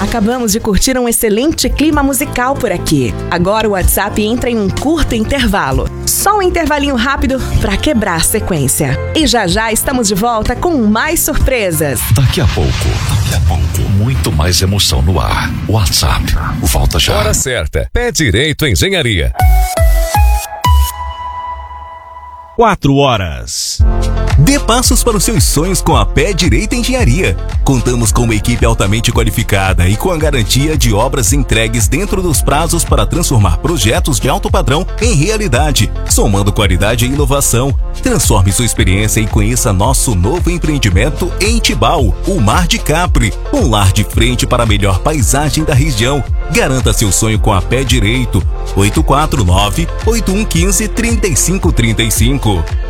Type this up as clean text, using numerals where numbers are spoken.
Acabamos de curtir um excelente clima musical por aqui. Agora o WhatsApp entra em um curto intervalo. Só um intervalinho rápido para quebrar a sequência. E já estamos de volta com mais surpresas. Daqui a pouco, muito mais emoção no ar. WhatsApp, volta já. Hora certa. Pé Direito Engenharia. 4h. Dê passos para os seus sonhos com a Pé Direito Engenharia. Contamos com uma equipe altamente qualificada e com a garantia de obras entregues dentro dos prazos para transformar projetos de alto padrão em realidade, somando qualidade e inovação. Transforme sua experiência e conheça nosso novo empreendimento em Tibau, o Mar de Capri, um lar de frente para a melhor paisagem da região. Garanta seu sonho com a Pé Direito. 849-8115-3535.